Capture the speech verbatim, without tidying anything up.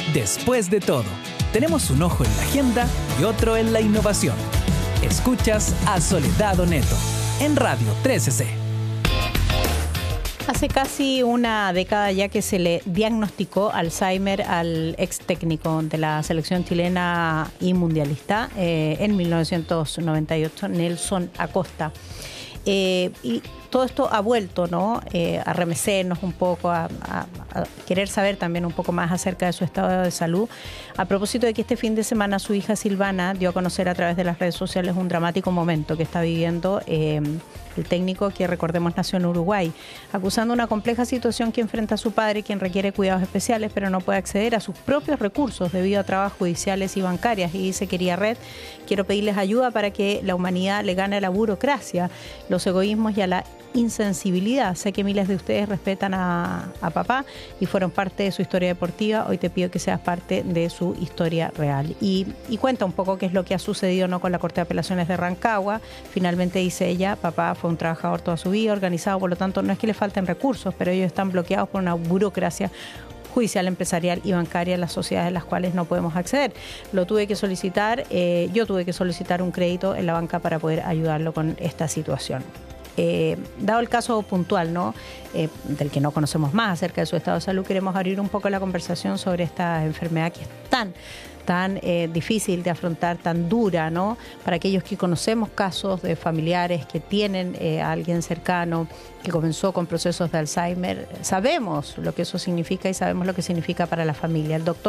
Después de todo, tenemos un ojo en la agenda y otro en la innovación. Escuchas a Soledad Oneto en Radio trece C. Hace casi una década ya que se le diagnosticó Alzheimer al ex técnico de la selección chilena y mundialista eh, en mil novecientos noventa y ocho, Nelson Acosta. Eh, y todo esto ha vuelto, ¿no? Eh, a remecernos un poco, a, a, a querer saber también un poco más acerca de su estado de salud. A propósito de que este fin de semana su hija Silvana dio a conocer a través de las redes sociales un dramático momento que está viviendo eh, el técnico, que recordemos nació en Uruguay, acusando una compleja situación que enfrenta a su padre, quien requiere cuidados especiales, pero no puede acceder a sus propios recursos debido a trabas judiciales y bancarias. Y dice: querida red, quiero pedirles ayuda para que la humanidad le gane a la burocracia, los egoísmos y a la insensibilidad. Sé que miles de ustedes respetan a, a papá y fueron parte de su historia deportiva. Hoy te pido que seas parte de su historia real. Y, y cuenta un poco qué es lo que ha sucedido, ¿no?, con la Corte de Apelaciones de Rancagua. Finalmente, dice ella, papá fue un trabajador toda su vida, organizado, por lo tanto no es que le falten recursos, pero ellos están bloqueados por una burocracia judicial, empresarial y bancaria en las sociedades en las cuales no podemos acceder. Lo tuve que solicitar, eh, yo tuve que solicitar un crédito en la banca para poder ayudarlo con esta situación. Eh, dado el caso puntual, ¿no?, eh, del que no conocemos más acerca de su estado de salud, queremos abrir un poco la conversación sobre esta enfermedad que es tan, tan eh, difícil de afrontar, tan dura, ¿no?, para aquellos que conocemos casos de familiares que tienen eh, a alguien cercano que comenzó con procesos de Alzheimer. Sabemos lo que eso significa y sabemos lo que significa para la familia. El doctor